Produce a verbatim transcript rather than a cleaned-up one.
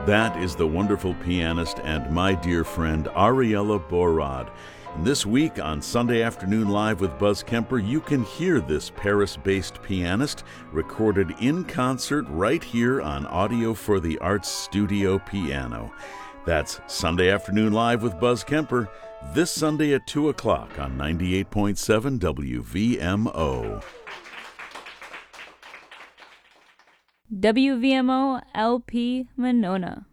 That is the wonderful pianist and my dear friend Ariella Borod. And this week on Sunday Afternoon Live with Buzz Kemper, you can hear this Paris-based pianist recorded in concert right here on Audio for the Arts Studio Piano. That's Sunday Afternoon Live with Buzz Kemper, this Sunday at two o'clock on ninety-eight point seven W V M O. W V M O L P Monona.